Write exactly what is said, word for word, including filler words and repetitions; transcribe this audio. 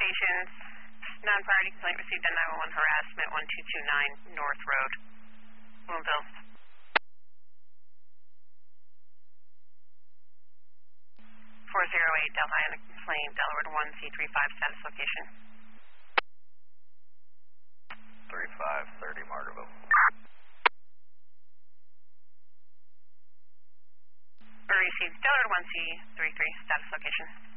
locations. Non-priority complaint received on nine one one harassment, one two two nine North Road, Boonville. four zero eight Delhi on a complaint, Delaware one C three five status location. three five thirty Margaretville. Received Delaware one C three three status location.